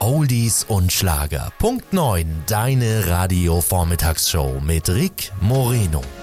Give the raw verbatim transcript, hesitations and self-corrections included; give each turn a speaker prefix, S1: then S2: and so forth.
S1: Oldies und Schlager. Punkt neun, deine Radio-Vormittagsshow mit Rick Moreno.